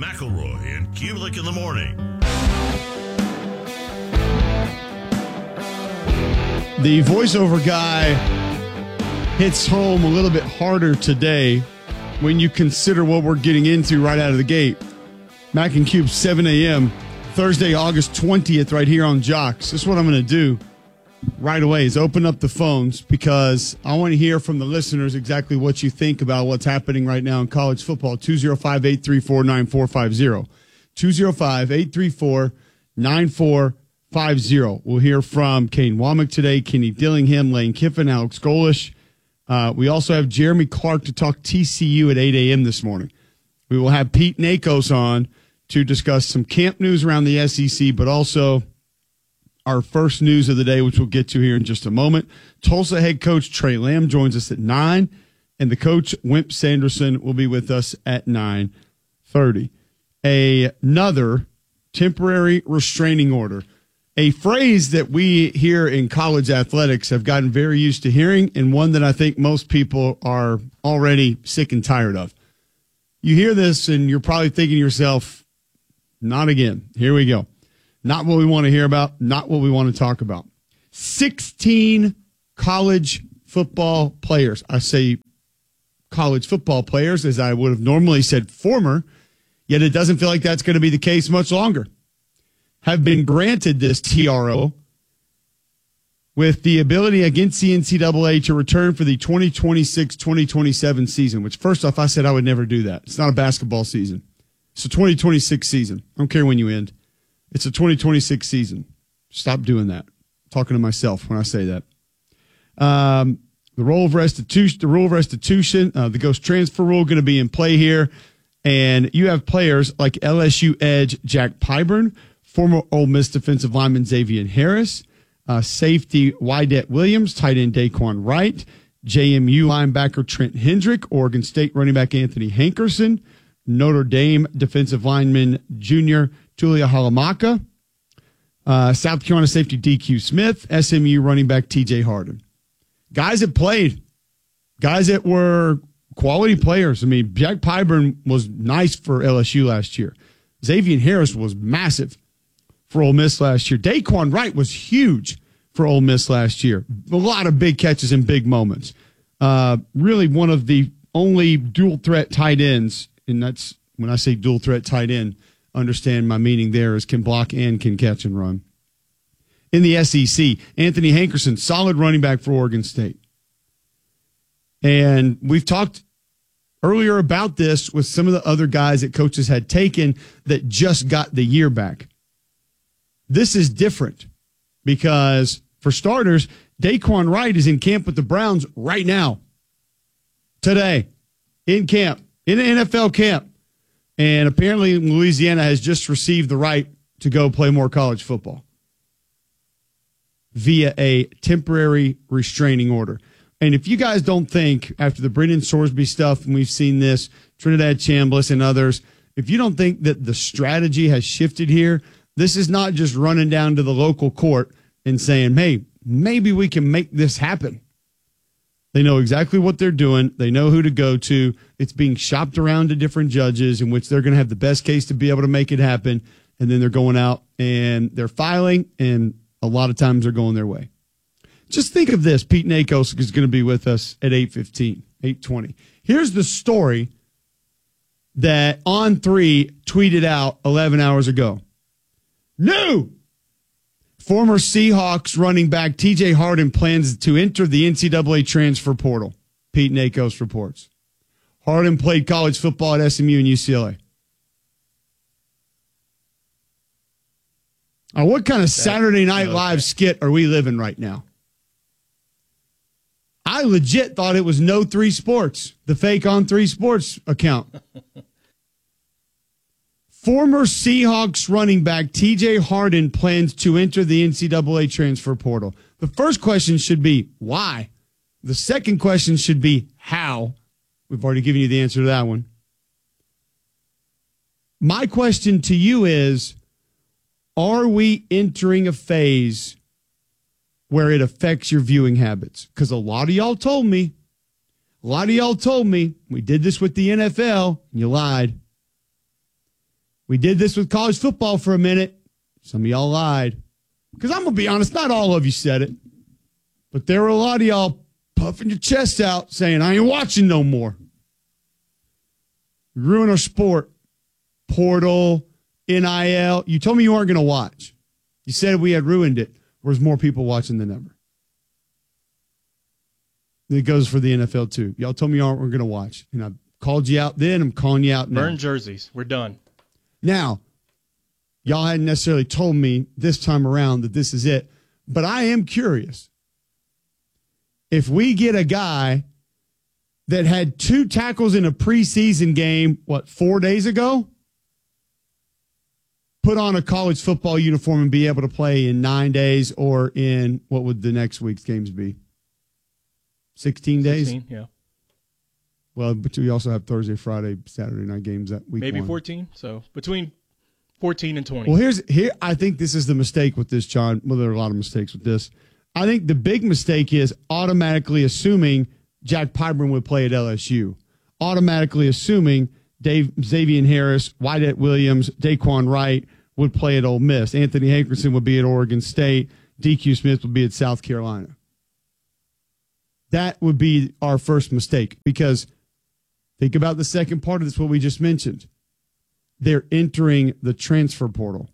McElroy and Kulik in the morning. The voiceover guy hits home a little bit harder today when you consider what we're getting into right out of the gate. Mac and Cube, 7 a.m., Thursday, August 20th, right here on Jocks. This is what I'm going to do right away is open up the phones because I want to hear from the listeners exactly what you think about what's happening right now in college football. 205-834-9450. 205-834-9450. We'll hear from Kane Womack today, Kenny Dillingham, Lane Kiffin, Alex Golish. We also have Jeremy Clark to talk TCU at 8 a.m. this morning. We will have Pete Nakos on to discuss some camp news around the SEC, but also our first news of the day, which we'll get to here in just a moment. Tulsa head coach Trey Lamb joins us at 9, and the coach, Wimp Sanderson, will be with us at 9:30. Another temporary restraining order, a phrase that we here in college athletics have gotten very used to hearing, and one that I think most people are already sick and tired of. You hear this, and you're probably thinking to yourself, not again. Here we go. Not what we want to hear about, not what we want to talk about. 16 college football players. I say college football players as I would have normally said former, yet it doesn't feel like that's going to be the case much longer. Have been granted this TRO with the ability against the NCAA to return for the 2026-2027 season, which first off, I said I would never do that. It's not a basketball season. It's a 2026 season. I don't care when you end. It's a 2026 season. Stop doing that. I'm talking to myself when I say that. The rule of restitution, the ghost transfer rule going to be in play here. And you have players like LSU edge Jack Pyburn, former Ole Miss defensive lineman Xavier Harris, safety Wydett Williams, tight end Daquan Wright, JMU linebacker Trent Hendrick, Oregon State running back Anthony Hankerson, Notre Dame defensive lineman junior Tulia Halamaka, South Carolina safety DQ Smith, SMU running back TJ Harden. Guys that played, guys that were quality players. I mean, Jack Pyburn was nice for LSU last year. Xavier Harris was massive for Ole Miss last year. Daquan Wright was huge for Ole Miss last year. A lot of big catches and big moments. Really one of the only dual threat tight ends, and that's when I say dual threat tight end, understand my meaning there is can block and can catch and run. In the SEC, Anthony Hankerson, solid running back for Oregon State. And we've talked earlier about this with some of the other guys that coaches had taken that just got the year back. This is different because, for starters, Daquan Wright is in camp with the Browns right now, today, in camp, in an NFL camp. And apparently Louisiana has just received the right to go play more college football via a temporary restraining order. And if you guys don't think, after the Brendan Sorsby stuff, and we've seen this, Trinidad Chambliss and others, if you don't think that the strategy has shifted here, this is not just running down to the local court and saying, hey, maybe we can make this happen. They know exactly what they're doing. They know who to go to. It's being shopped around to different judges in which they're going to have the best case to be able to make it happen. And then they're going out and they're filing, and a lot of times they're going their way. Just think of this. Pete Nakos is going to be with us at 8:15, 8:20. Here's the story that On3 tweeted out 11 hours ago. New! Former Seahawks running back TJ Harden plans to enter the NCAA transfer portal. Pete Nakos reports. Harden played college football at SMU and UCLA. Now, what kind of Saturday Night Live skit are we living right now? I legit thought it was No 3 Sports, the fake On3 Sports account. Former Seahawks running back TJ Harden plans to enter the NCAA transfer portal. The first question should be, why? The second question should be, how? We've already given you the answer to that one. My question to you is, are we entering a phase where it affects your viewing habits? Because a lot of y'all told me, we did this with the NFL, and you lied. We did this with college football for a minute. Some of y'all lied. Because I'm going to be honest, not all of you said it. But there were a lot of y'all puffing your chest out saying, I ain't watching no more. Ruin our sport. Portal, NIL. You told me you weren't going to watch. You said we had ruined it. There's more people watching than ever. It goes for the NFL too. Y'all told me you weren't going to watch. And I called you out then. I'm calling you out now. Burn jerseys. We're done. Now, y'all hadn't necessarily told me this time around that this is it. But I am curious. If we get a guy that had 2 tackles in a preseason game, 4 days ago? Put on a college football uniform and be able to play in 9 days, or in, what would the next week's games be? 16 days? 16, yeah. Well, but we also have Thursday, Friday, Saturday night games that week. Maybe 1. 14. So between 14 and 20. Well, here. I think this is the mistake with this, John. Well, there are a lot of mistakes with this. I think the big mistake is automatically assuming Jack Pyburn would play at LSU. Automatically assuming Xavier Harris, Wyatt Williams, Daquan Wright would play at Ole Miss. Anthony Hankerson would be at Oregon State. DQ Smith would be at South Carolina. That would be our first mistake, because think about the second part of this, what we just mentioned. They're entering the transfer portal.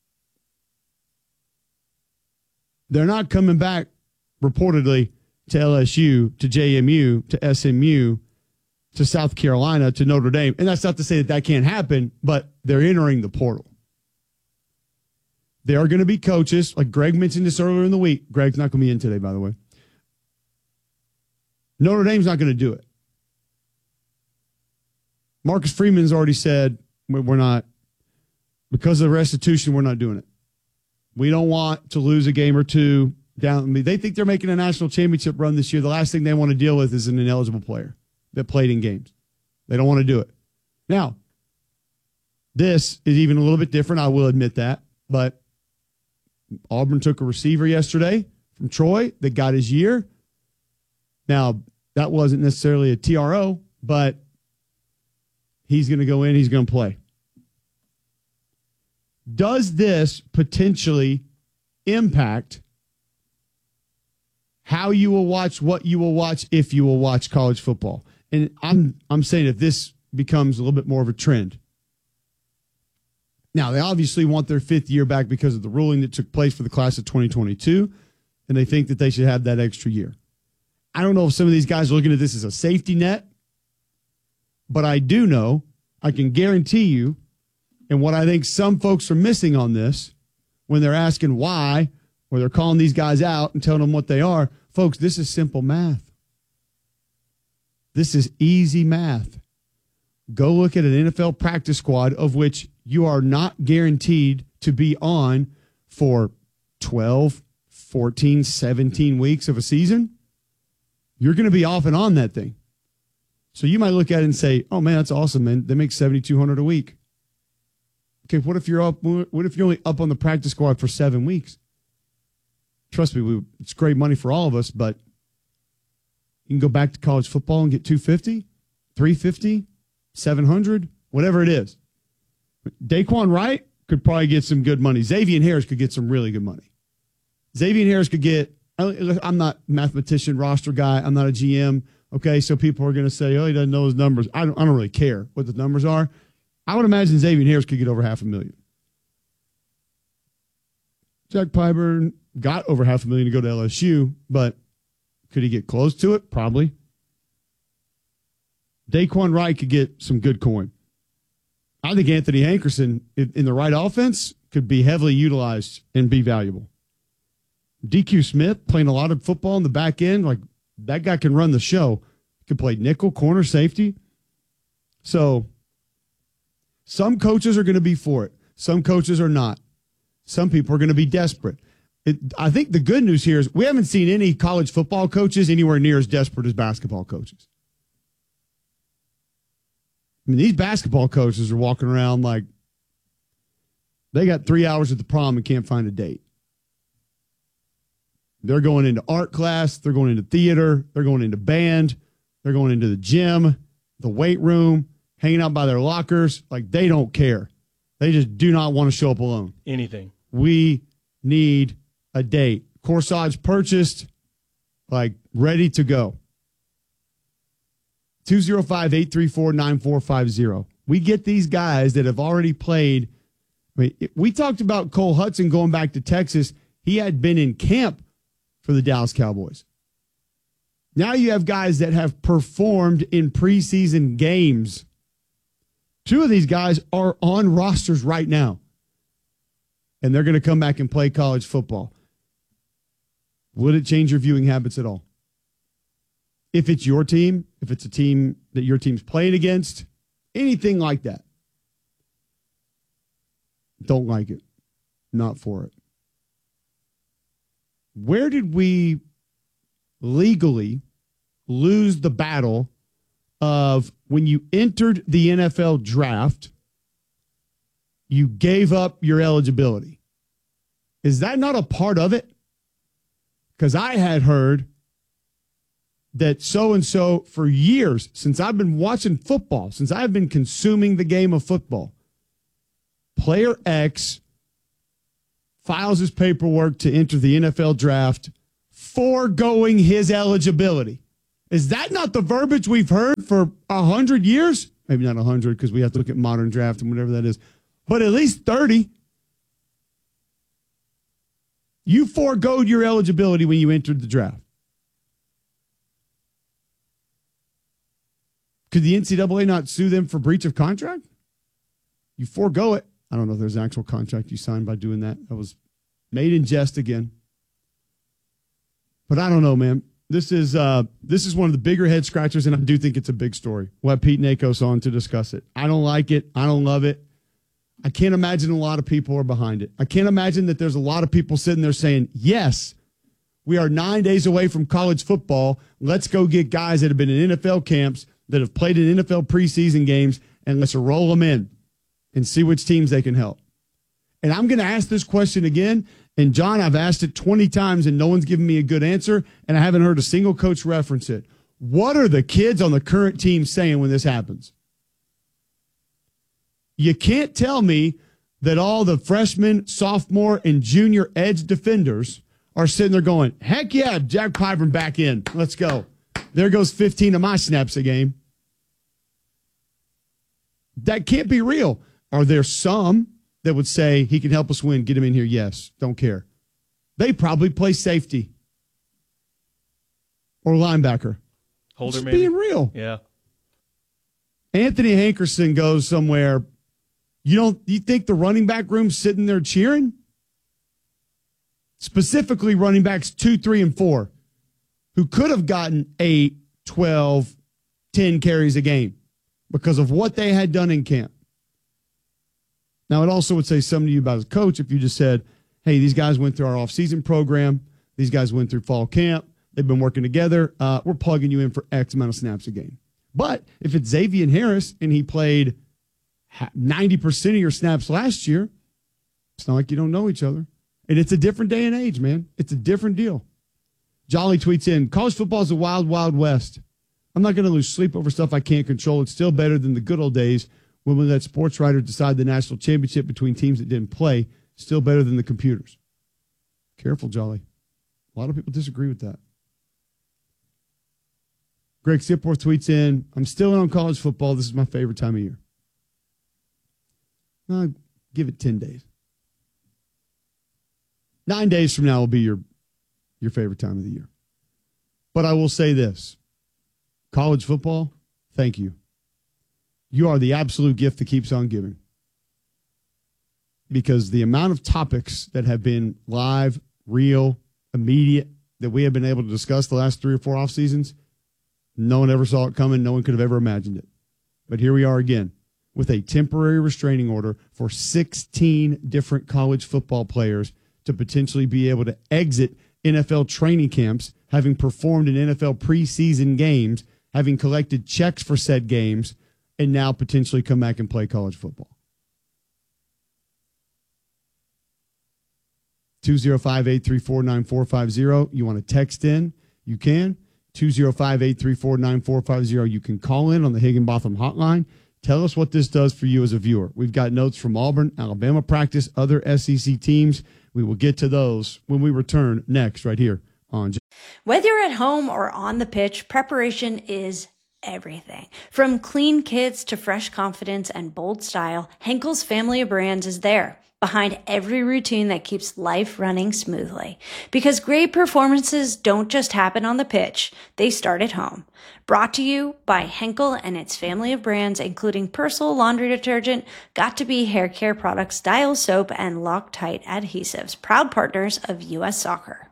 They're not coming back, reportedly, to LSU, to JMU, to SMU, to South Carolina, to Notre Dame. And that's not to say that can't happen, but they're entering the portal. There are going to be coaches, like Greg mentioned this earlier in the week. Greg's not going to be in today, by the way. Notre Dame's not going to do it. Marcus Freeman's already said, we're not, because of the restitution, we're not doing it. We don't want to lose a game or two down. They think they're making a national championship run this year. The last thing they want to deal with is an ineligible player that played in games. They don't want to do it. Now, this is even a little bit different. I will admit that. But Auburn took a receiver yesterday from Troy that got his year. Now, that wasn't necessarily a TRO, but he's going to go in. He's going to play. Does this potentially impact how you will watch, what you will watch, if you will watch college football? And I'm saying if this becomes a little bit more of a trend. Now, they obviously want their 5th year back because of the ruling that took place for the class of 2022, and they think that they should have that extra year. I don't know if some of these guys are looking at this as a safety net, but I do know, I can guarantee you, and what I think some folks are missing on this when they're asking why, or they're calling these guys out and telling them what they are, folks, this is simple math. This is easy math. Go look at an NFL practice squad of which you are not guaranteed to be on for 12, 14, 17 weeks of a season. You're going to be off and on that thing. So you might look at it and say, oh, man, that's awesome, man. They make $7,200 a week. Okay, what if you're only up on the practice squad for 7 weeks? Trust me, it's great money for all of us, but you can go back to college football and get $250, $350, $700, whatever it is. Daquan Wright could probably get some good money. Xavier Harris could get some really good money. Xavier Harris could get, I'm not a mathematician, roster guy. I'm not a GM. Okay, so people are going to say, oh, he doesn't know his numbers. I don't really care what the numbers are. I would imagine Xavier Harris could get over $500,000. Jack Pyburn got over $500,000 to go to LSU, but could he get close to it? Probably. Daquan Wright could get some good coin. I think Anthony Hankerson, in the right offense, could be heavily utilized and be valuable. DQ Smith playing a lot of football in the back end, like that guy can run the show. He could play nickel, corner, safety. So some coaches are going to be for it. Some coaches are not. Some people are going to be desperate. I think the good news here is we haven't seen any college football coaches anywhere near as desperate as basketball coaches. I mean, these basketball coaches are walking around like they got 3 hours at the prom and can't find a date. They're going into art class. They're going into theater. They're going into band. They're going into the gym, the weight room, hanging out by their lockers. Like, they don't care. They just do not want to show up alone. Anything. We need a date. Corsage purchased, like ready to go. 205-834-9450. We get these guys that have already played. I mean, we talked about Cole Hudson going back to Texas. He had been in camp for the Dallas Cowboys. Now you have guys that have performed in preseason games. Two of these guys are on rosters right now. And they're going to come back and play college football. Would it change your viewing habits at all? If it's your team, if it's a team that your team's playing against, anything like that. Don't like it. Not for it. Where did we legally lose the battle of when you entered the NFL draft, you gave up your eligibility? Is that not a part of it? Because I had heard that so-and-so for years, since I've been watching football, since I've been consuming the game of football, player X files his paperwork to enter the NFL draft, foregoing his eligibility. Is that not the verbiage we've heard for 100 years? Maybe not 100 because we have to look at modern draft and whatever that is, but at least 30. You foregoed your eligibility when you entered the draft. Could the NCAA not sue them for breach of contract? You forego it. I don't know if there's an actual contract you signed by doing that. That was made in jest again. But I don't know, man. This is one of the bigger head scratchers, and I do think it's a big story. We'll have Pete Nakos on to discuss it. I don't like it. I don't love it. I can't imagine a lot of people are behind it. I can't imagine that there's a lot of people sitting there saying, yes, we are 9 days away from college football. Let's go get guys that have been in NFL camps, that have played in NFL preseason games, and let's roll them in and see which teams they can help. And I'm going to ask this question again. And, John, I've asked it 20 times, and no one's given me a good answer, and I haven't heard a single coach reference it. What are the kids on the current team saying when this happens? You can't tell me that all the freshman, sophomore, and junior edge defenders are sitting there going, heck yeah, Jack Pyburn back in. Let's go. There goes 15 of my snaps a game. That can't be real. Are there some that would say he can help us win, get him in here? Yes, don't care. They probably play safety or linebacker. Holder, just maybe. Being real. Yeah. Anthony Hankerson goes somewhere. You think the running back room's sitting there cheering? Specifically running backs 2, 3, and 4, who could have gotten 8, 12, 10 carries a game because of what they had done in camp. Now, it also would say something to you about as a coach if you just said, hey, these guys went through our offseason program. These guys went through fall camp. They've been working together. We're plugging you in for X amount of snaps a game. But if it's Xavier Harris and he played 90% of your snaps last year, it's not like you don't know each other. And it's a different day and age, man. It's a different deal. Jolly tweets in, college football is a wild, wild west. I'm not going to lose sleep over stuff I can't control. It's still better than the good old days when we let sports writers decide the national championship between teams that didn't play. Still better than the computers. Careful, Jolly. A lot of people disagree with that. Greg Sipworth tweets in, I'm still in on college football. This is my favorite time of year. I'll give it 10 days. 9 days from now will be your favorite time of the year. But I will say this. College football, thank you. You are the absolute gift that keeps on giving. Because the amount of topics that have been live, real, immediate, that we have been able to discuss the last 3 or 4 off seasons, no one ever saw it coming. No one could have ever imagined it. But here we are again with a temporary restraining order for 16 different college football players to potentially be able to exit NFL training camps, having performed in NFL preseason games, having collected checks for said games, and now potentially come back and play college football. 205-834-9450. You want to text in? You can. 205-834-9450. You can call in on the Higginbotham hotline. Tell us what this does for you as a viewer. We've got notes from Auburn, Alabama practice, other SEC teams. We will get to those when we return next right here on. Whether you're at home or on the pitch, preparation is everything. From clean kits to fresh confidence and bold style, Henkel's family of brands is there behind every routine that keeps life running smoothly. Because great performances don't just happen on the pitch, they start at home. Brought to you by Henkel and its family of brands, including Persil laundry detergent, Got2b hair care products, Dial soap, and Loctite adhesives, proud partners of U.S. Soccer.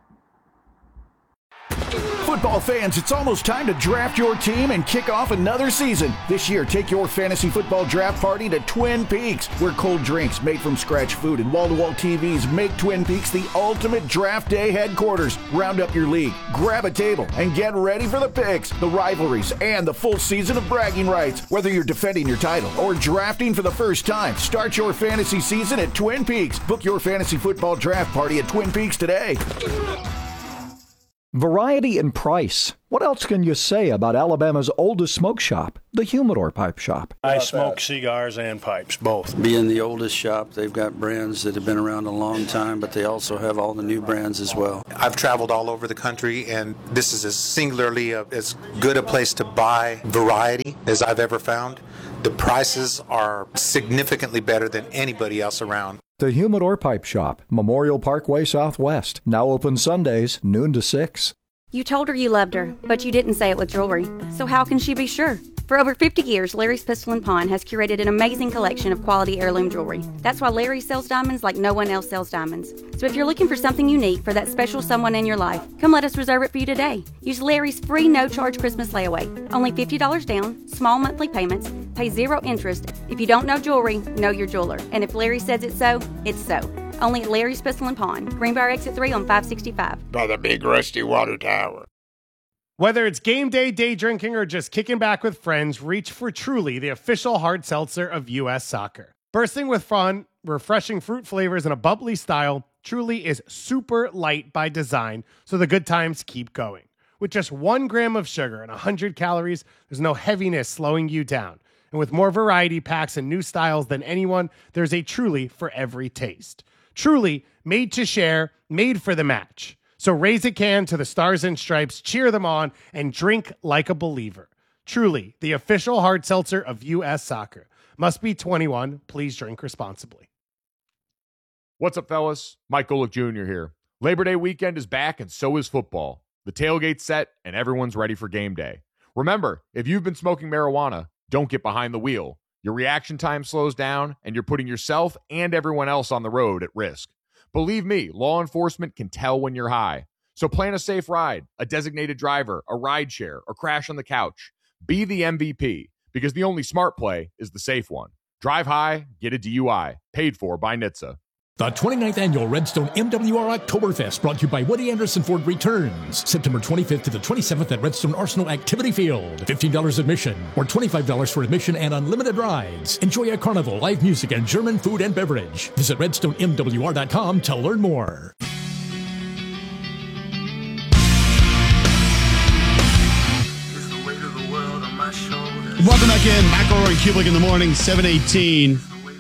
Football fans, it's almost time to draft your team and kick off another season. This year, take your fantasy football draft party to Twin Peaks, where cold drinks, made from scratch food, and wall-to-wall TVs make Twin Peaks the ultimate draft day headquarters. Round up your league, grab a table, and get ready for the picks, the rivalries, and the full season of bragging rights. Whether you're defending your title or drafting for the first time, start your fantasy season at Twin Peaks. Book your fantasy football draft party at Twin Peaks today. Variety and price. What else can you say about Alabama's oldest smoke shop, the Humidor Pipe Shop? I smoke cigars and pipes, both. Being the oldest shop, they've got brands that have been around a long time, but they also have all the new brands as well. I've traveled all over the country, and this is as good a place to buy variety as I've ever found. The prices are significantly better than anybody else around. The Humidor Pipe Shop, Memorial Parkway Southwest. Now open Sundays, noon to 6. You told her you loved her, but you didn't say it with jewelry. So how can she be sure? For over 50 years, Larry's Pistol & Pawn has curated an amazing collection of quality heirloom jewelry. That's why Larry sells diamonds like no one else sells diamonds. So if you're looking for something unique for that special someone in your life, come let us reserve it for you today. Use Larry's free no-charge Christmas layaway. Only $50 down, small monthly payments, pay 0 interest. If you don't know jewelry, know your jeweler. And if Larry says it's so, it's so. Only at Larry's Pistol & Pawn, Greenbrier Exit 3 on 565. By the big rusty water tower. Whether it's game day, day drinking, or just kicking back with friends, reach for Truly, the official hard seltzer of U.S. Soccer. Bursting with fun, refreshing fruit flavors, and a bubbly style, Truly is super light by design, so the good times keep going. With just 1 gram of sugar and 100 calories, there's no heaviness slowing you down. And with more variety packs and new styles than anyone, there's a Truly for every taste. Truly, made to share, made for the match. So raise a can to the Stars and Stripes, cheer them on, and drink like a believer. Truly, the official hard seltzer of U.S. Soccer. Must be 21. Please drink responsibly. What's up, fellas? Mike Golick Jr. here. Labor Day weekend is back, and so is football. The tailgate's set, and everyone's ready for game day. Remember, if you've been smoking marijuana, don't get behind the wheel. Your reaction time slows down, and you're putting yourself and everyone else on the road at risk. Believe me, law enforcement can tell when you're high. So plan a safe ride, a designated driver, a ride share, or crash on the couch. Be the MVP, because the only smart play is the safe one. Drive high, get a DUI. Paid for by NHTSA. The 29th Annual Redstone MWR Oktoberfest, brought to you by Woody Anderson Ford, returns September 25th to the 27th at Redstone Arsenal Activity Field. $15 admission or $25 for admission and unlimited rides. Enjoy a carnival, live music, and German food and beverage. Visit redstonemwr.com to learn more. Welcome back in. McElroy and Kublik in the morning, 7:18.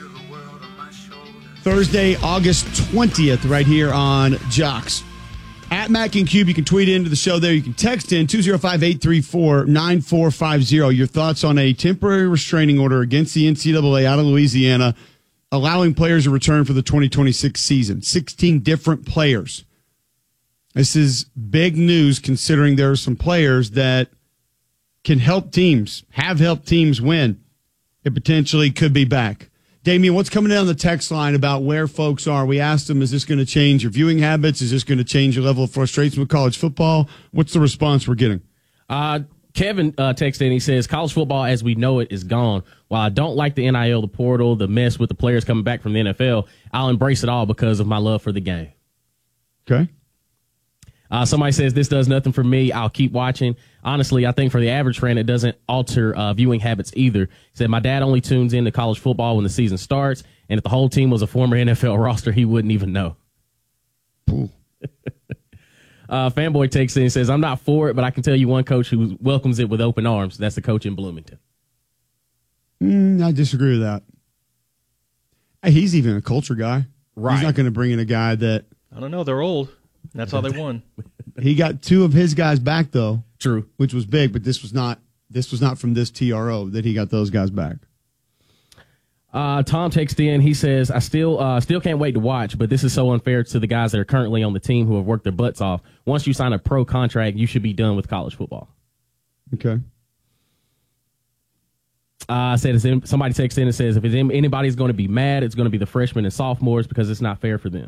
Thursday, August 20th, right here on Jocks. At Mac and Cube, you can tweet into the show there. You can text in 205-834-9450. Your thoughts on a temporary restraining order against the NCAA out of Louisiana, allowing players to return for the 2026 season. 16 different players. This is big news considering there are some players that can help teams, have helped teams win. It potentially could be back. Damien, what's coming down the text line about where folks are? We asked them, is this going to change your viewing habits? Is this going to change your level of frustration with college football? What's the response we're getting? Kevin texted in. He says, college football as we know it is gone. While I don't like the NIL, the portal, the mess with the players coming back from the NFL, I'll embrace it all because of my love for the game. Okay. Somebody says, this does nothing for me. I'll keep watching. Honestly, I think for the average fan, it doesn't alter viewing habits either. He said, my dad only tunes in to college football when the season starts, and if the whole team was a former NFL roster, he wouldn't even know. Fanboy takes in and says, I'm not for it, but I can tell you one coach who welcomes it with open arms. That's the coach in Bloomington. I disagree with that. He's even a culture guy. Right. He's not going to bring in a guy that. I don't know. They're old. That's how they won. He got 2 of his guys back, though. True. Which was big, but this was not from this TRO that he got those guys back. Tom texted in. He says, I still can't wait to watch, but this is so unfair to the guys that are currently on the team who have worked their butts off. Once you sign a pro contract, you should be done with college football. Okay. Somebody texted in and says, if anybody's going to be mad, it's going to be the freshmen and sophomores because it's not fair for them.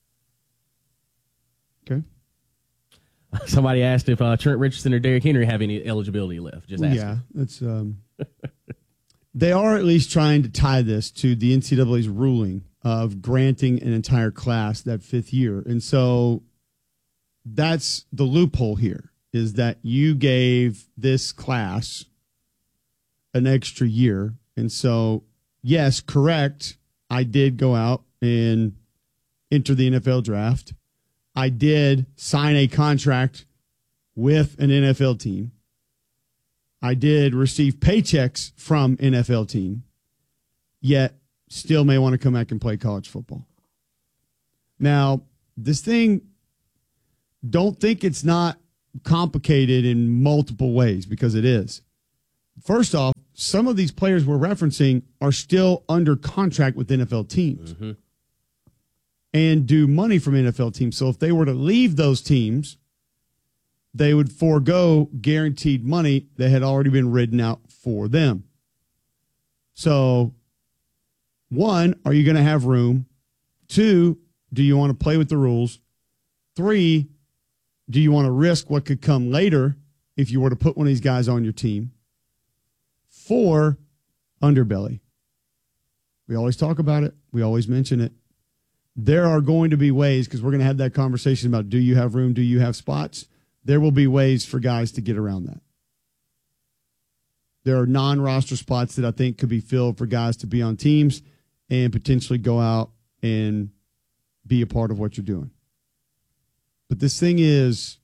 Okay. Somebody asked if Trent Richardson or Derrick Henry have any eligibility left. Just asking. Yeah, that's. They are at least trying to tie this to the NCAA's ruling of granting an entire class that 5th year, and so that's the loophole here. Is that you gave this class an extra year, and so yes, correct. I did go out and enter the NFL draft. I did sign a contract with an NFL team. I did receive paychecks from NFL team, yet still may want to come back and play college football. Now, this thing, don't think it's not complicated in multiple ways, because it is. First off, some of these players we're referencing are still under contract with NFL teams. Mm-hmm. And do money from NFL teams. So if they were to leave those teams, they would forego guaranteed money that had already been written out for them. So, 1, are you going to have room? 2, do you want to play with the rules? 3, do you want to risk what could come later if you were to put one of these guys on your team? 4, underbelly. We always talk about it. We always mention it. There are going to be ways, because we're going to have that conversation about, do you have room? Do you have spots? There will be ways for guys to get around that. There are non-roster spots that I think could be filled for guys to be on teams and potentially go out and be a part of what you're doing. But this thing's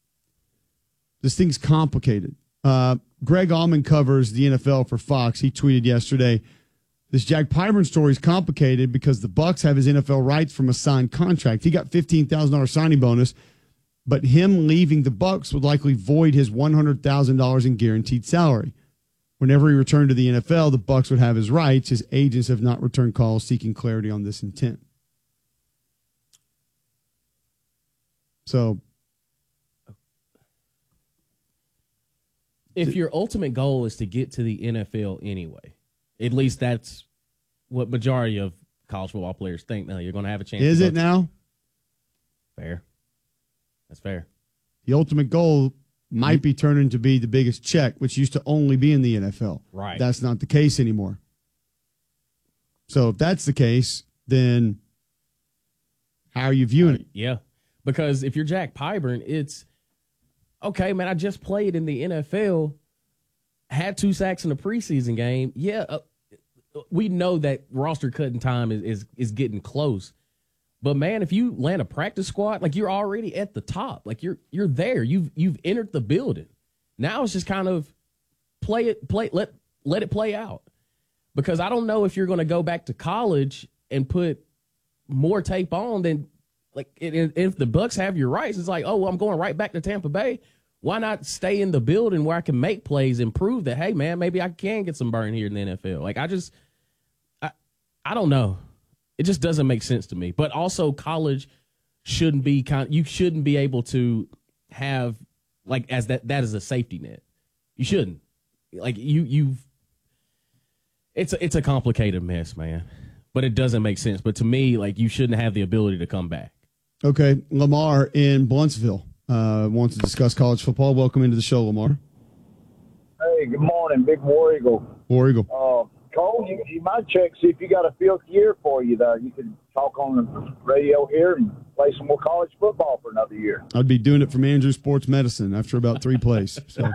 complicated. Greg Allman covers the NFL for Fox. He tweeted yesterday, this Jack Pyburn story is complicated because the Bucs have his NFL rights from a signed contract. He got $15,000 signing bonus, but him leaving the Bucs would likely void his $100,000 in guaranteed salary. Whenever he returned to the NFL, the Bucs would have his rights. His agents have not returned calls seeking clarity on this intent. So, if your ultimate goal is to get to the NFL anyway, at least that's what majority of college football players think. Now you're going to have a chance. Is it now? Fair. That's fair. The ultimate goal might be turning to be the biggest check, which used to only be in the NFL. Right. That's not the case anymore. So if that's the case, then how are you viewing it? Yeah. Because if you're Jack Pyburn, it's, okay, man, I just played in the NFL, had 2 sacks in a preseason game. Yeah, we know that roster cutting time is getting close. But man, if you land a practice squad, like you're already at the top, like you're there. You've entered the building. Now it's just kind of let it play out. Because I don't know if you're going to go back to college and put more tape on than like if the Bucs have your rights. It's like, oh, well, I'm going right back to Tampa Bay. Why not stay in the building where I can make plays and prove that, hey, man, maybe I can get some burn here in the NFL? Like, I don't know. It just doesn't make sense to me. But also, college shouldn't be you shouldn't be able to have like as that is a safety net. You shouldn't. Like it's a complicated mess, man. But it doesn't make sense. But to me, like you shouldn't have the ability to come back. Okay, Lamar in Blountsville wants to discuss college football. Welcome into the show, Lamar. Hey, good morning, Big War Eagle. War Eagle. Cole, you might check, see if you got a 5th year for you there. You can talk on the radio here and play some more college football for another year. I'd be doing it from Andrew Sports Medicine after about 3 plays. So.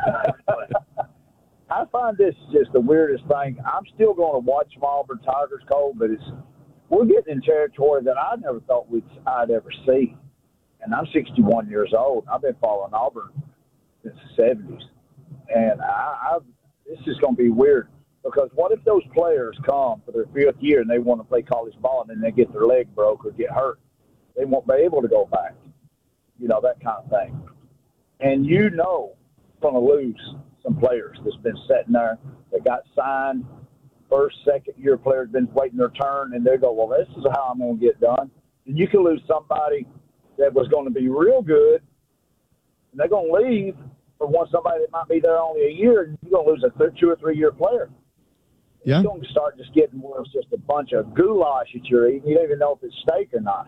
I find this just the weirdest thing. I'm still going to watch my Auburn Tigers, Cole, but we're getting in territory that I never thought I'd ever see. And I'm 61 years old. I've been following Auburn since the 70s. And this is going to be weird. Because what if those players come for their 5th year and they want to play college ball and then they get their leg broke or get hurt? They won't be able to go back. That kind of thing. And going to lose some players that's been sitting there that got signed. First, second-year players been waiting their turn, and they go, well, this is how I'm going to get done. And you can lose somebody that was going to be real good, and they're going to leave for somebody that might be there only a year, and you're going to lose a 2 or 3 year player. Yeah. You're going to start just getting more of just a bunch of goulash that you're eating. You don't even know if it's steak or not.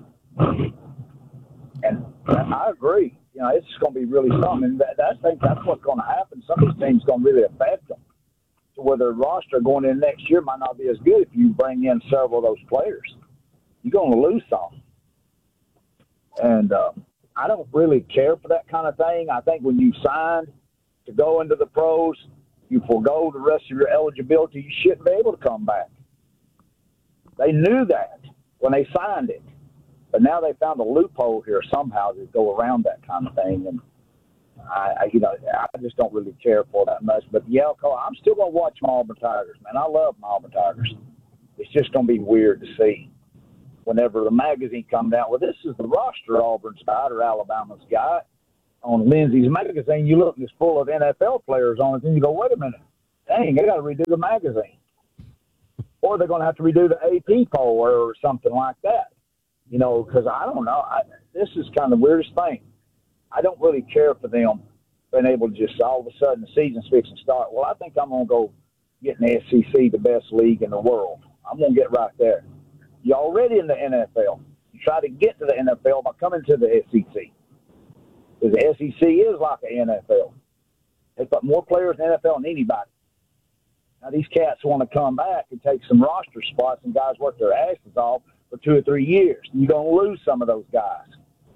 And I agree. It's just going to be really something. And that's what's going to happen. Some of these teams going to really affect them to where their roster going in next year might not be as good if you bring in several of those players. You're going to lose some. And I don't really care for that kind of thing. I think when you signed to go into the pros, you forego the rest of your eligibility, you shouldn't be able to come back. They knew that when they signed it. But now they found a loophole here somehow to go around that kind of thing. And I just don't really care for that much. But, I'm still going to watch my Auburn Tigers, man. I love my Auburn Tigers. It's just going to be weird to see whenever the magazine comes out. Well, this is the roster Auburn's got or Alabama's got. On Lindsay's magazine, you look, and it's full of NFL players on it, and you go, wait a minute. Dang, they got to redo the magazine. Or they're going to have to redo the AP poll or something like that. Because I don't know. This is kind of the weirdest thing. I don't really care for them being able to just all of a sudden the season's fixing to start. Well, I think I'm going to go get in the SEC, the best league in the world. I'm going to get right there. You're already in the NFL. You try to get to the NFL by coming to the SEC. Because the SEC is like the NFL. They put more players in the NFL than anybody. Now, these cats want to come back and take some roster spots, and guys work their asses off for 2 or 3 years. You're going to lose some of those guys.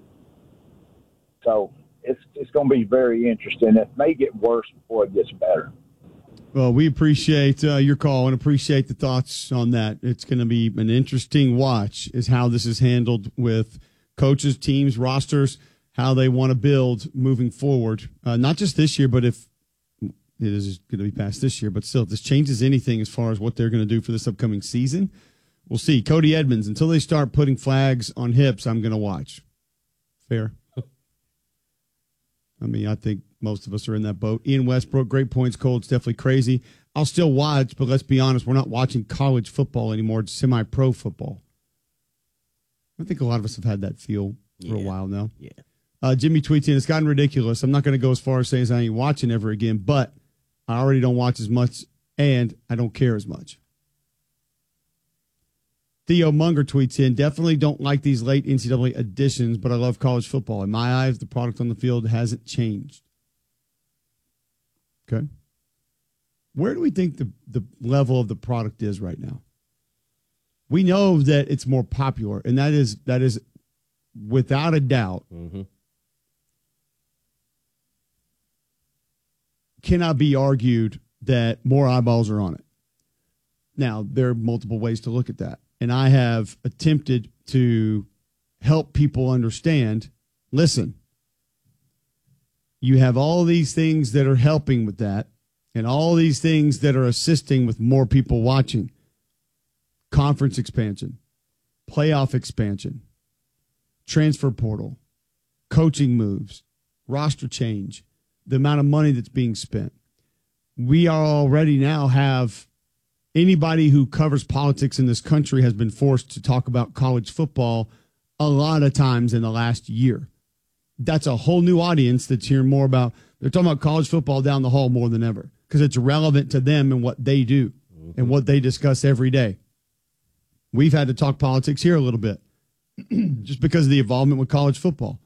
So it's going to be very interesting. It may get worse before it gets better. Well, we appreciate your call and appreciate the thoughts on that. It's going to be an interesting watch is how this is handled with coaches, teams, rosters, how they want to build moving forward. Not just this year, but if it is going to be past this year, but still, if this changes anything as far as what they're going to do for this upcoming season, we'll see. Cody Edmonds, until they start putting flags on hips, I'm going to watch. Fair. I think most of us are in that boat. Ian Westbrook, great points, Cole. It's definitely crazy. I'll still watch, but let's be honest, we're not watching college football anymore. It's semi-pro football. I think a lot of us have had that feel for a while now. Yeah. Jimmy tweets in, it's gotten ridiculous. I'm not going to go as far as saying I ain't watching ever again, but I already don't watch as much, and I don't care as much. Theo Munger tweets in, definitely don't like these late NCAA additions, but I love college football. In my eyes, the product on the field hasn't changed. Okay. Where do we think the level of the product is right now? We know that it's more popular, and that is without a doubt cannot be argued that more eyeballs are on it. Now, there are multiple ways to look at that. And I have attempted to help people understand, listen, you have all these things that are helping with that and all these things that are assisting with more people watching. Conference expansion, playoff expansion, transfer portal, coaching moves, roster change, the amount of money that's being spent. We are already now have anybody who covers politics in this country has been forced to talk about college football a lot of times in the last year. That's a whole new audience that's hearing more about. They're talking about college football down the hall more than ever because it's relevant to them and what they do and what they discuss every day. We've had to talk politics here a little bit just because of the involvement with college football.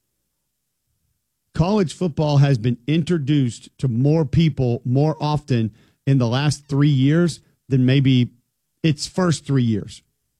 College football has been introduced to more people more often in the last 3 years than maybe its first 3 years.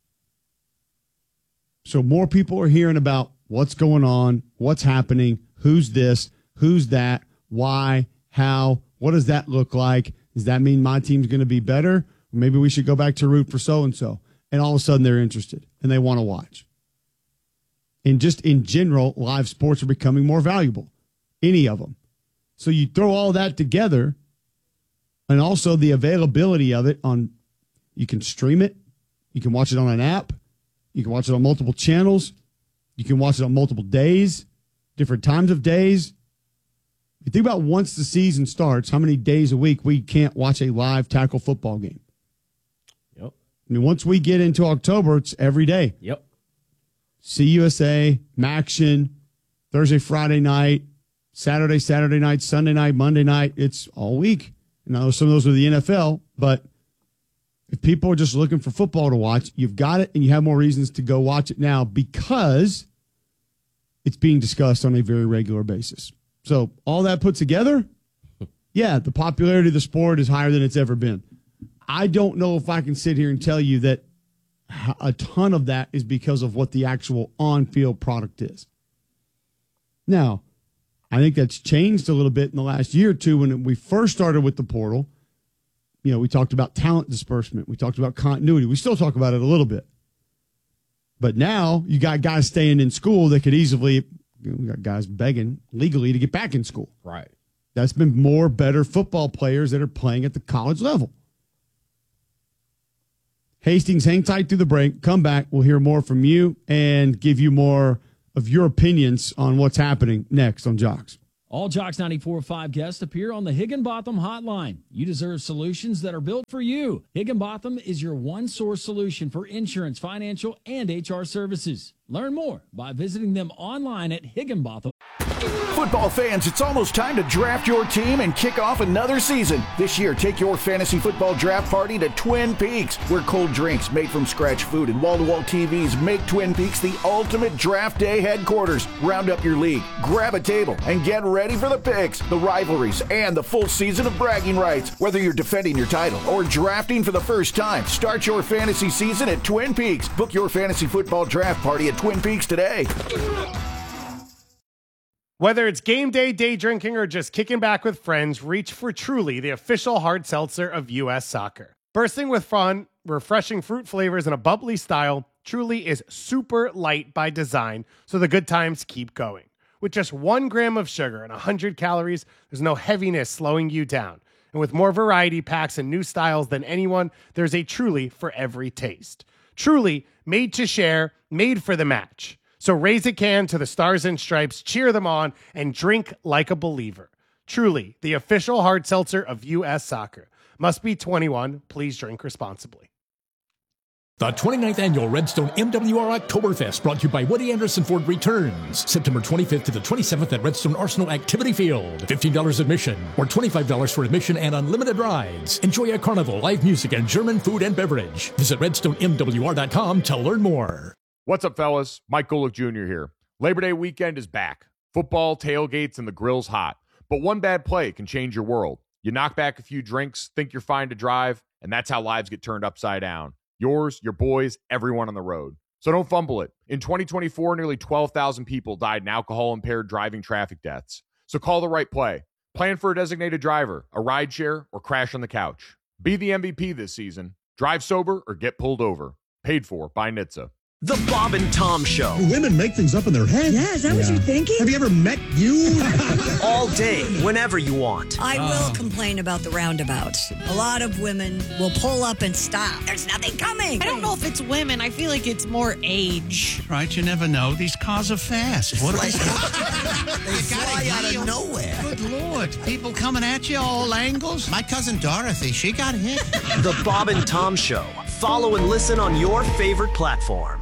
So more people are hearing about what's going on, what's happening, who's this, who's that, why, how, what does that look like? Does that mean my team's going to be better? Or maybe we should go back to root for so-and-so. And all of a sudden they're interested and they want to watch. And just in general, live sports are becoming more valuable. Any of them. So you throw all that together, And also the availability of it you can stream it. You can watch it on an app. You can watch it on multiple channels. You can watch it on multiple days, different times of days. You think about once the season starts, how many days a week we can't watch a live tackle football game. Yep. I mean, once we get into October, it's every day. Yep. CUSA, Maction, Thursday, Friday night, Saturday night, Sunday night, Monday night. It's all week. Now, some of those are the NFL, but if people are just looking for football to watch, you've got it, and you have more reasons to go watch it now because it's being discussed on a very regular basis. So all that put together, yeah, the popularity of the sport is higher than it's ever been. I don't know if I can sit here and tell you that a ton of that is because of what the actual on-field product is. Now, I think that's changed a little bit in the last year or two when we first started with the portal. You know, we talked about talent disbursement. We talked about continuity. We still talk about it a little bit. But now you got guys staying in school that could easily, we got guys begging legally to get back in school. Right. That's been more better football players that are playing at the college level. Hastings, hang tight through the break. Come back. We'll hear more from you and give you more of your opinions on what's happening next on Jocks. All Jocks 94.5 guests appear on the Higginbotham Hotline. You deserve solutions that are built for you. Higginbotham is your one-source solution for insurance, financial, and HR services. Learn more by visiting them online at Higginbotham. Football fans, it's almost time to draft your team and kick off another season. This year, take your fantasy football draft party to Twin Peaks, where cold drinks made from scratch food and wall-to-wall TVs make Twin Peaks the ultimate draft day headquarters. Round up your league, grab a table, and get ready for the picks, the rivalries, and the full season of bragging rights. Whether you're defending your title or drafting for the first time, start your fantasy season at Twin Peaks. Book your fantasy football draft party at Twin Peaks today. Whether it's game day, day drinking, or just kicking back with friends, reach for Truly, the official hard seltzer of U.S. Soccer. Bursting with fun, refreshing fruit flavors, and a bubbly style, Truly is super light by design, so the good times keep going. With just 1 gram of sugar and 100 calories, there's no heaviness slowing you down. And with more variety packs and new styles than anyone, there's a Truly for every taste. Truly, made to share, made for the match. So raise a can to the Stars and Stripes, cheer them on, and drink like a believer. Truly, the official hard seltzer of U.S. Soccer. Must be 21. Please drink responsibly. The 29th Annual Redstone MWR Oktoberfest, brought to you by Woody Anderson Ford, returns September 25th to the 27th at Redstone Arsenal Activity Field. $15 admission or $25 for admission and unlimited rides. Enjoy a carnival, live music, and German food and beverage. Visit RedstoneMWR.com to learn more. What's up, fellas? Mike Golick Jr. here. Labor Day weekend is back. Football, tailgates, and the grill's hot. But one bad play can change your world. You knock back a few drinks, think you're fine to drive, and that's how lives get turned upside down. Yours, your boys, everyone on the road. So don't fumble it. In 2024, nearly 12,000 people died in alcohol-impaired driving traffic deaths. So call the right play. Plan for a designated driver, a rideshare, or crash on the couch. Be the MVP this season. Drive sober or get pulled over. Paid for by NHTSA. The Bob and Tom Show. Women make things up in their head. Yeah, is that what you're thinking? Have you ever met you? All day, whenever you want. I will complain about the roundabouts. A lot of women will pull up and stop. There's nothing coming. I don't know if it's women. I feel like it's more age. Right, you never know. These cars are fast. What are They fly out of nowhere. Good Lord. People coming at you all angles. My cousin Dorothy, she got hit. The Bob and Tom Show. Follow and listen on your favorite platform.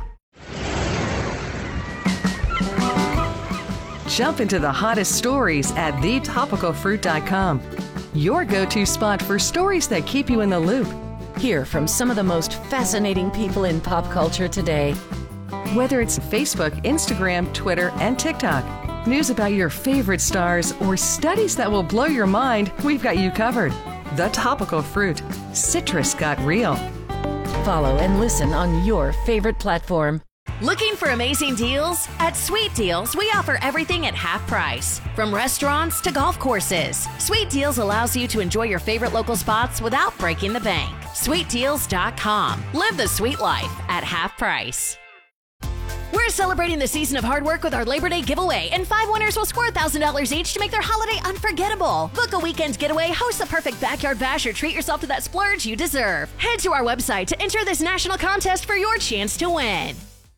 Jump into the hottest stories at thetopicalfruit.com. Your go-to spot for stories that keep you in the loop. Hear from some of the most fascinating people in pop culture today. Whether it's Facebook, Instagram, Twitter, and TikTok, news about your favorite stars, or studies that will blow your mind, we've got you covered. The Topical Fruit. Citrus got real. Follow and listen on your favorite platform. Looking for amazing deals? At Sweet Deals, we offer everything at half price. From restaurants to golf courses, Sweet Deals allows you to enjoy your favorite local spots without breaking the bank. SweetDeals.com. Live the sweet life at half price. We're celebrating the season of hard work with our Labor Day giveaway, and 5 winners will score $1,000 each to make their holiday unforgettable. Book a weekend getaway, host the perfect backyard bash, or treat yourself to that splurge you deserve. Head to our website to enter this national contest for your chance to win.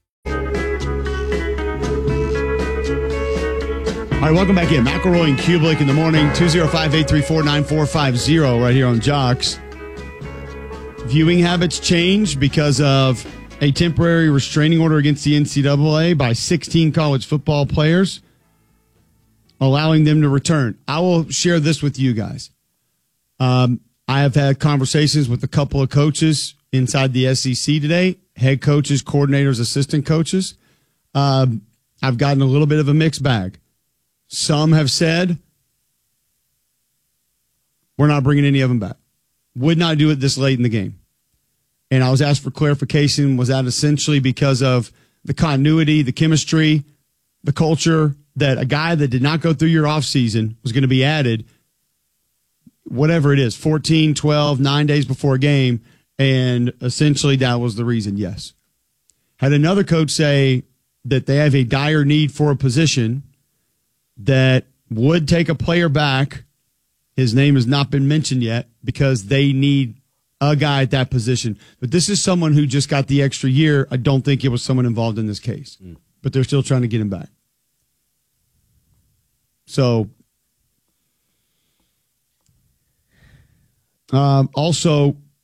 All right, welcome back in. McElroy and Kublik in the morning, 205-834-9450 right here on Jocks. Viewing habits change because of a temporary restraining order against the NCAA by 16 college football players, allowing them to return. I will share this with you guys. I have had conversations with a couple of coaches inside the SEC today, head coaches, coordinators, assistant coaches. I've gotten a little bit of a mixed bag. Some have said, we're not bringing any of them back. Would not do it this late in the game. And I was asked for clarification. Was that essentially because of the continuity, the chemistry, the culture, that a guy that did not go through your offseason was going to be added, whatever it is, 14, 12, 9 days before a game, and essentially that was the reason, yes. Had another coach say that they have a dire need for a position that would take a player back. His name has not been mentioned yet because they need a guy at that position. But this is someone who just got the extra year. I don't think it was someone involved in this case. But they're still trying to get him back. So, also,